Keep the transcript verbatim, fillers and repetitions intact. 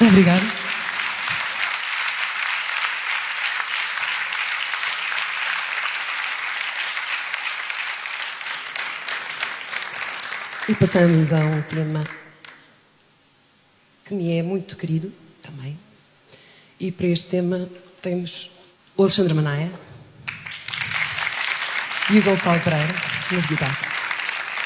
Obrigada. E passamos a um tema que me é muito querido também. E para este tema temos o Alexandre Manaia e o Gonçalo Pereira nas guitarras.